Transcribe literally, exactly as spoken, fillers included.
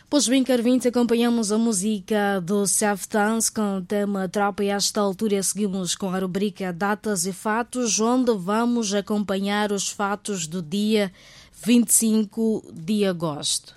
Pois bem, caro vinte, acompanhamos a música do Self Dance com o tema Tropa e a esta altura seguimos com a rubrica Datas e Fatos, onde vamos acompanhar os fatos do dia vinte e cinco de agosto.